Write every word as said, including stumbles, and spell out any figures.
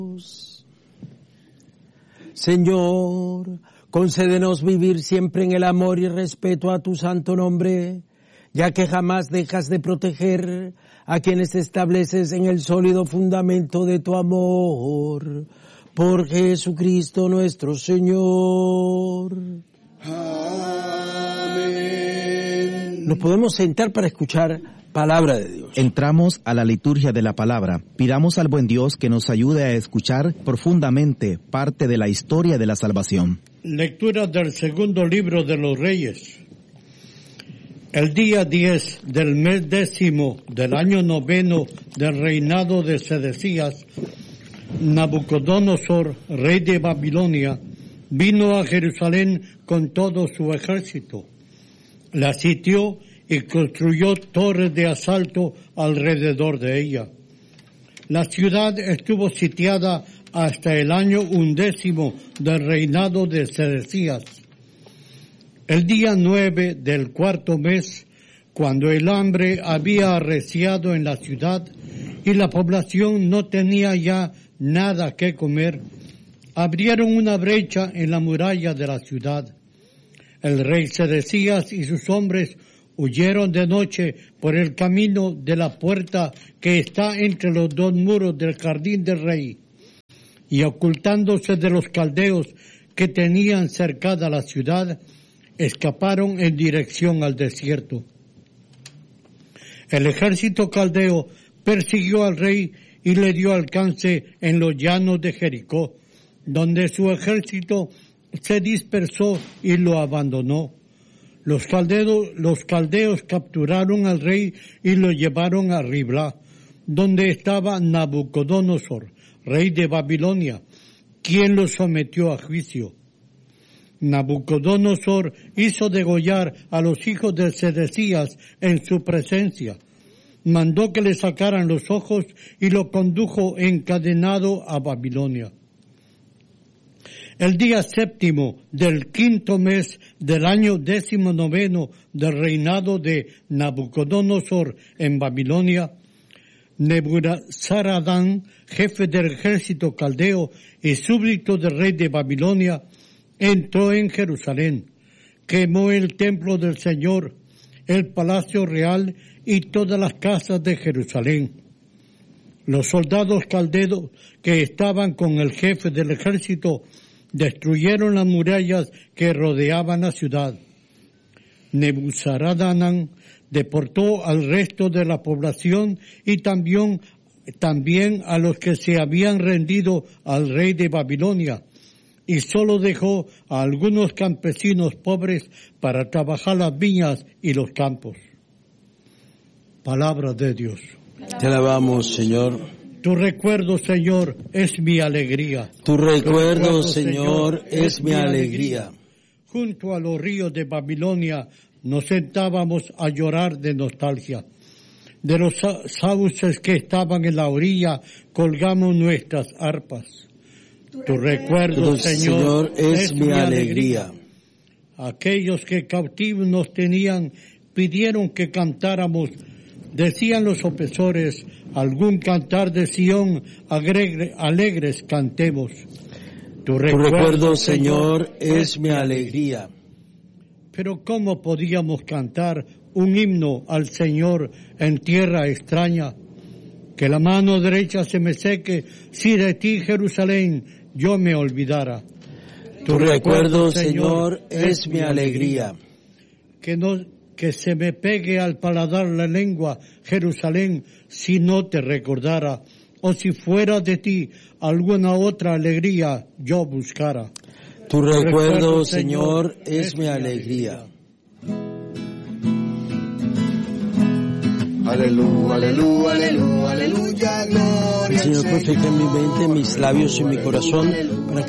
Señor, concédenos vivir siempre en el amor y respeto a tu santo nombre, ya que jamás dejas de proteger a quienes estableces en el sólido fundamento de tu amor. Por Jesucristo nuestro Señor. Amén. Nos podemos sentar para escuchar palabra de Dios. Entramos a la liturgia de la palabra. Pidamos al buen Dios que nos ayude a escuchar profundamente parte de la historia de la salvación. Lectura del segundo libro de los Reyes. El día diez del mes décimo del año noveno del reinado de Sedecías, Nabucodonosor, rey de Babilonia, vino a Jerusalén con todo su ejército. La sitió y construyó torres de asalto alrededor de ella. La ciudad estuvo sitiada hasta el año undécimo del reinado de Sedecías. El día nueve del cuarto mes, cuando el hambre había arreciado en la ciudad y la población no tenía ya nada que comer, abrieron una brecha en la muralla de la ciudad. El rey Sedecías y sus hombres huyeron de noche por el camino de la puerta que está entre los dos muros del jardín del rey, y ocultándose de los caldeos que tenían cercada la ciudad, escaparon en dirección al desierto. El ejército caldeo persiguió al rey y le dio alcance en los llanos de Jericó, donde su ejército se dispersó y lo abandonó. Los caldeos, los caldeos capturaron al rey y lo llevaron a Riblá, donde estaba Nabucodonosor, rey de Babilonia, quien lo sometió a juicio. Nabucodonosor hizo degollar a los hijos de Sedecías en su presencia. Mandó que le sacaran los ojos y lo condujo encadenado a Babilonia. El día séptimo del quinto mes del año décimo noveno del reinado de Nabucodonosor en Babilonia, Nebuzaradán, jefe del ejército caldeo y súbdito del rey de Babilonia, entró en Jerusalén, quemó el templo del Señor, el palacio real y todas las casas de Jerusalén. Los soldados caldeos que estaban con el jefe del ejército destruyeron las murallas que rodeaban la ciudad. Nebuzaradán deportó al resto de la población y también, también a los que se habían rendido al rey de Babilonia, y solo dejó a algunos campesinos pobres para trabajar las viñas y los campos. Palabra de Dios. Te alabamos, Señor. Tu recuerdo, Señor, es mi alegría. Tu recuerdo, Señor, es mi alegría. Junto a los ríos de Babilonia nos sentábamos a llorar de nostalgia. De los sauces que estaban en la orilla colgamos nuestras arpas. Tu recuerdo, Señor, es mi alegría. Aquellos que cautivos nos tenían pidieron que cantáramos. Decían los opresores, algún cantar de Sión, alegre, alegres cantemos. Tu recuerdo, tu recuerdo, Señor, es mi alegría. Pero ¿cómo podíamos cantar un himno al Señor en tierra extraña? Que la mano derecha se me seque si de ti, Jerusalén, yo me olvidara. Tu, tu recuerdo, Señor, es mi alegría. Que no, que se me pegue al paladar la lengua, Jerusalén, si no te recordara, o si fuera de ti alguna otra alegría yo buscara. Tu recuerdo, tu recuerdo Señor, es, es mi alegría. Aleluya, aleluya, aleluya, aleluya, gloria. Señor, perfecta en mi mente, mis labios y mi corazón, para que